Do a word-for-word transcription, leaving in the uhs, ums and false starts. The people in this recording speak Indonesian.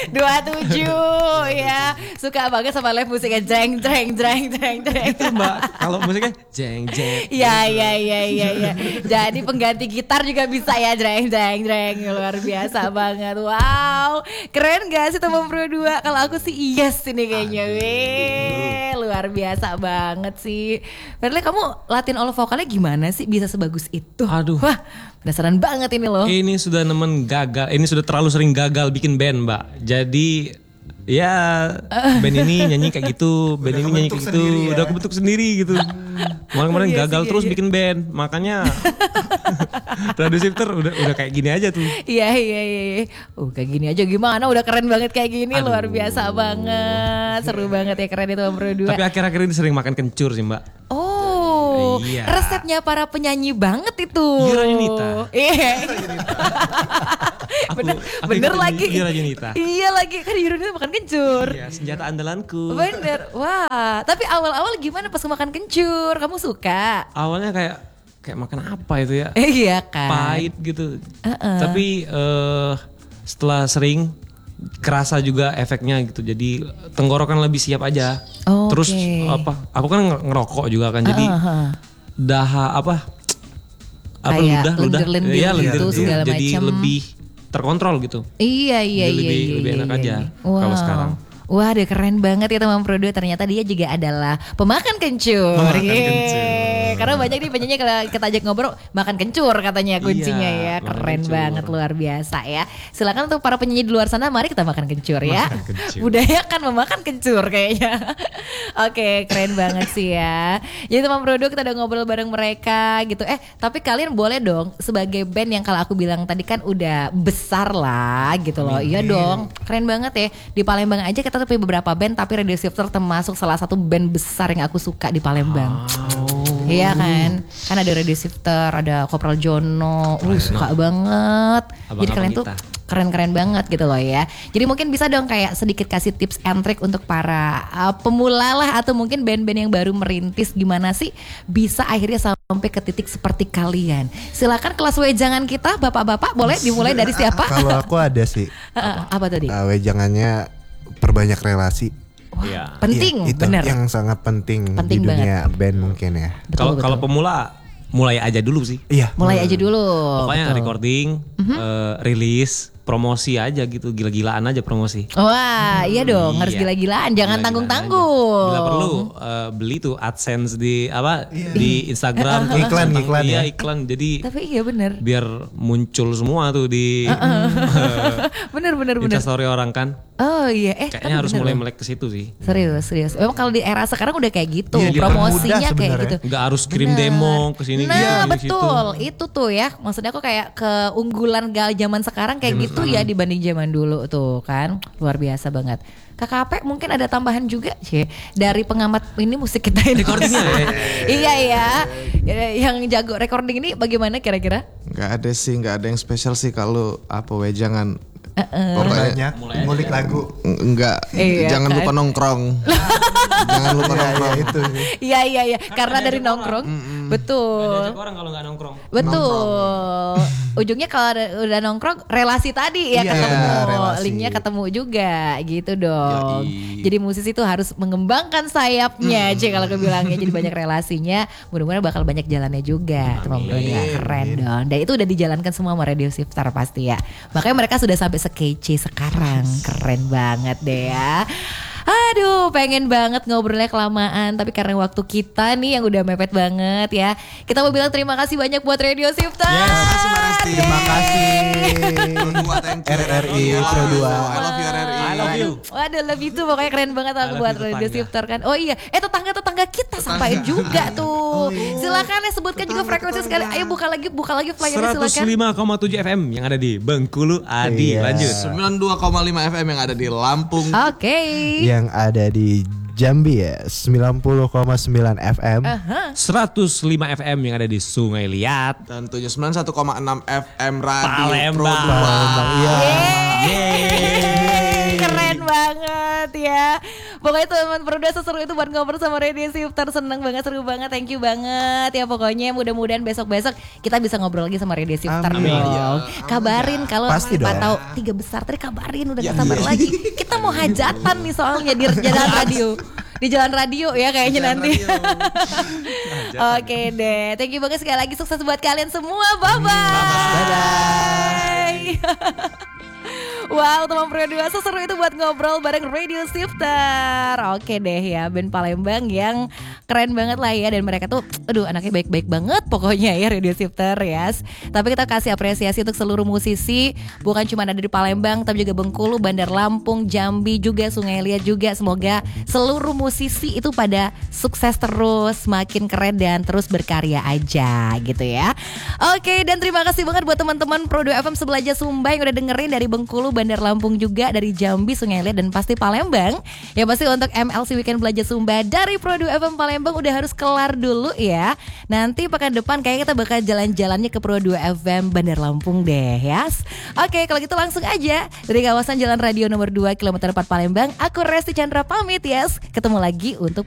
dua puluh tujuh ya. Suka banget sama live musiknya jeng jeng jeng jeng jeng. Itu Mbak, kalau musiknya jeng jeng. Iya iya iya iya ya. Jadi pengganti gitar juga bisa ya jeng jeng jeng. Luar biasa banget. Wow. Keren gak sih teman Pro dua? Kalau aku sih yes ini kayaknya. Weh, luar biasa banget sih. Padahal kamu latihan all vokalnya gimana sih bisa sebagus itu? Aduh. Wah, penasaran banget ini loh. Ini sudah nemen gagal, ini sudah terlalu sering gagal bikin band Mbak. Jadi ya band ini nyanyi kayak gitu, band ini nyanyi kayak gitu, ya. Udah kebentuk sendiri gitu. Kemarin-kemarin iya gagal sih, terus iya. bikin band, makanya Radio Shifter udah udah kayak gini aja tuh. Iya iya iya. Oh kayak gini aja gimana? Udah keren banget kayak gini. Aduh. Luar biasa banget. Seru banget ya keren itu Pro dua. Tapi akhir-akhir ini sering makan kencur sih Mbak. Oh iya. Resepnya para penyanyi banget itu. Gira Yunita. Iya. Bener, aku bener lagi. Gira Yunita. Iya lagi kan Gira Yunita makan kencur. Iya senjata andalanku. Bener. Wah. Tapi awal-awal gimana pas makan kencur? Kamu suka? Awalnya kayak kayak makan apa itu ya? Eh, iya kan. Pahit gitu. Uh-uh. Tapi uh, setelah sering kerasa juga efeknya gitu. Jadi tenggorokan lebih siap aja. Oh, terus okay. apa? Aku kan ngerokok juga kan. Jadi uh-huh. daha apa? Apa kayak ludah ludah lendir-lendir ya, gitu lendir, segala jadi macam. lebih terkontrol gitu. Iya iya jadi iya. lebih iya, lebih iya, enak iya, aja iya. Wow. kalau sekarang. Wah, dia keren banget ya teman Pro dua. Ternyata dia juga adalah pemakan kencur. Pemakan Yeay. kencur. Karena banyak nih penyanyi kalau kita ajak ngobrol makan kencur katanya kuncinya Iya, ya. Keren kencur. banget luar biasa ya. Silakan untuk para penyanyi di luar sana, mari kita makan kencur ya. Makan kencur. Budayakan memakan kencur kayaknya. Oke, keren banget sih ya. Jadi teman Pro dua kita udah ngobrol bareng mereka gitu. Eh, tapi kalian boleh dong sebagai band yang kalau aku bilang tadi kan udah besar lah gitu loh. Iya dong. Keren banget ya. Di Palembang aja kita punya beberapa band, tapi Radio Shifter termasuk salah satu band besar yang aku suka di Palembang. Oh. Iya kan, kan ada Radio Shifter, ada Kopral Jono, uh, suka banget. Abang-abang Jadi kalian tuh kita. keren-keren banget gitu loh ya. Jadi mungkin bisa dong kayak sedikit kasih tips and trick untuk para uh, pemula lah atau mungkin band-band yang baru merintis gimana sih bisa akhirnya sampai ke titik seperti kalian. Silakan kelas wejangan kita bapak-bapak, boleh dimulai dari siapa? Kalau aku ada sih. Uh, apa tadi? Uh, wejangannya perbanyak relasi. Wah, Iya. penting, Ya, itu bener. yang sangat penting, Penting di dunia band mungkin ya. Betul, Kalau betul. kalau pemula mulai aja dulu sih. Iya. Mulai aja dulu. Pokoknya betul. recording, eh, rilis, promosi aja gitu, gila-gilaan aja promosi. Wah, iya dong, harus Iya. gila-gilaan, jangan Gila-gilaan tanggung-tanggung. aja. Bila perlu eh, beli tuh AdSense di apa di Instagram tuh, Iklan, tentang- iklan iya, ya. iklan. Jadi Tapi iya bener. biar muncul semua tuh di Bener bener bener. Instastory orang kan. Oh iya, eh Kayaknya tapi harus bener mulai loh. melek ke situ sih. Serius, serius. Memang kalau di era sekarang udah kayak gitu, Iya, promosinya dipermudah kayak sebenarnya. gitu. Nggak harus kirim Bener. demo ke sini Nah, gitu, betul. situ. Itu tuh ya. Maksudnya aku kayak keunggulan gal zaman sekarang kayak gitu ya dibanding zaman dulu tuh kan. Luar biasa banget. K K P mungkin ada tambahan juga sih dari pengamat ini musik kita ini. Recordingnya ya? Iya ya. Yang jago recording ini bagaimana kira-kira? Nggak ada sih, nggak ada yang spesial sih kalau apa wejangan. Banyak ngulik lagu. N- Enggak, Iya, jangan kan? lupa nongkrong. Jangan lupa Iya, nongkrong. iya, itu. Iya iya iya. Karena dari diajak nongkrong. Nggak Betul. diajak orang kalau nggak nongkrong. Betul. Ujungnya kalau ada- udah nongkrong relasi tadi ya Iya, ketemu, relasi. linknya ketemu juga gitu dong. Yoi. Jadi musisi itu harus mengembangkan sayapnya, Cik kalau aku bilangnya jadi banyak relasinya. Mudah-mudahan bakal banyak jalannya juga, teman-teman ya. Keren dong. Dan itu udah dijalankan semua sama Radio Shifter pasti ya. Makanya mereka sudah sampai sekece sekarang. Keren banget deh ya. Aduh, pengen banget ngobrolnya kelamaan, tapi karena waktu kita nih yang udah mepet banget ya. Kita mau bilang terima kasih banyak buat Radio Shifter. Terima kasih Mbak Resti. Terima kasih. Pro dua, thank you. R R I Pro dua. I love you R R I. I love you. Waduh, lebih itu pokoknya keren banget aku I love buat you, Radio tetangga. Shifter kan. Oh iya, eh tetangga-tetangga kita sampaikan juga tuh. Silakan ya sebutkan juga frekuensi sekali. Ayo buka lagi, buka lagi flyernya seratus silakan. lima koma tujuh F M yang ada di Bengkulu. Adi, Iya. lanjut. sembilan puluh dua koma lima F M yang ada di Lampung. Oke. Yang ada di Jambi ya sembilan puluh koma sembilan F M. seratus lima F M yang ada di Sungai Liat. Dan tujuh puluh sembilan satu koma enam F M Radio Pro Palembang. dua. Palembang, iya. Yeay. Keren banget ya. Pokoknya teman-teman berdua seseru itu buat ngobrol sama Radio Shifter. Seneng banget, seru banget, thank you banget ya. Pokoknya mudah-mudahan besok-besok kita bisa ngobrol lagi sama Radio Shifter Amin. dong. Ya. Kabarin kalau Pasti dong. tahu tiga besar tadi, kabarin udah gak sabar lagi. Kita mau hajatan nih soalnya di jalan radio. Di jalan radio ya kayaknya nanti. Oke deh, thank you banget sekali lagi, sukses buat kalian semua. Bye bye. Wow, teman Pro dua seseru itu buat ngobrol bareng Radio Shifter. Oke deh ya, band Palembang yang keren banget lah ya. Dan mereka tuh, aduh anaknya baik-baik banget pokoknya ya Radio Shifter ya. Tapi kita kasih apresiasi untuk seluruh musisi. Bukan cuma ada di Palembang, tapi juga Bengkulu, Bandar Lampung, Jambi juga, Sungai Liat juga. Semoga seluruh musisi itu pada sukses terus, makin keren dan terus berkarya aja gitu ya. Oke, dan terima kasih banget buat teman-teman Pro dua F M Sebelaja Sumba yang udah dengerin dari Bengkulu, Bandar Lampung juga, dari Jambi, Sungai Liat, dan pasti Palembang. Ya pasti untuk M L C Weekend Belajar Sumba dari Pro dua F M Palembang udah harus kelar dulu ya. Nanti pekan depan kayaknya kita bakal jalan-jalannya ke Pro dua F M Bandar Lampung deh ya. Oke, kalau gitu langsung aja dari kawasan Jalan Radio nomor dua kilometer empat Palembang. Aku Resti Chandra pamit ya. Ketemu lagi untuk